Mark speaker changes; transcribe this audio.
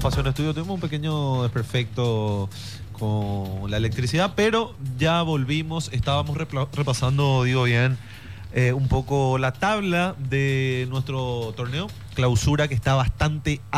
Speaker 1: pasó en estudio, tuvimos un pequeño desperfecto con la electricidad, pero ya volvimos, estábamos repasando, digo bien, un poco la tabla de nuestro torneo clausura, que está bastante